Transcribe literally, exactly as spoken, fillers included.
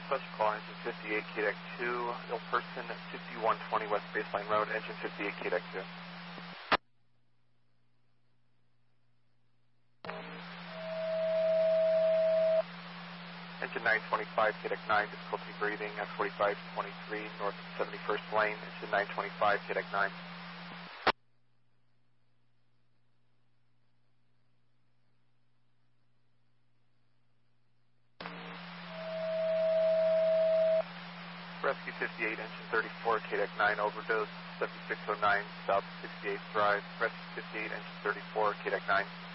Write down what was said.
Special call, engine fifty-eight, K D E C two, ill person, fifty-one twenty West Baseline Road, engine fifty-eight, K D E C two. Engine nine twenty-five, K D E C nine, difficulty breathing, F forty-five twenty-three, north of seventy-first lane, engine nine twenty-five, K D E C nine. Rescue fifty-eight, engine thirty-four, K D E C nine, overdose, seventy-six oh nine, south sixty-eighth Drive. Rescue fifty-eight, engine thirty-four, K D E C nine.